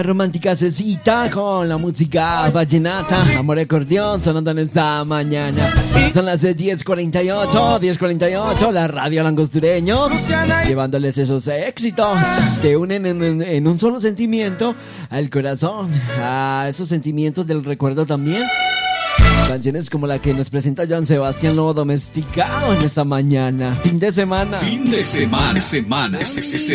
Romántica cecita con la música vallenata, amor y acordeón sonando en esta mañana. Son las 10:48, la radio Langostureños, llevándoles esos éxitos. Te unen en un solo sentimiento al corazón, a esos sentimientos del recuerdo también. Canciones como la que nos presenta Joan Sebastián Lobo Domesticado en esta mañana. Fin de semana.